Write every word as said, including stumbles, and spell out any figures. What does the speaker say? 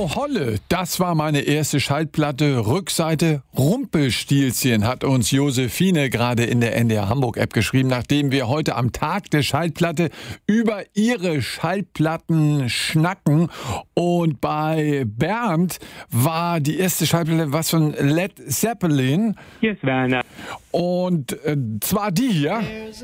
Frau Holle, das war meine erste Schallplatte. Rückseite Rumpelstilzchen, hat uns Josephine gerade in der N D R Hamburg App geschrieben, nachdem wir heute am Tag der Schallplatte über ihre Schallplatten schnacken. Und bei Bernd war die erste Schallplatte was von Led Zeppelin. Hier ist Werner. Und äh, zwar die hier.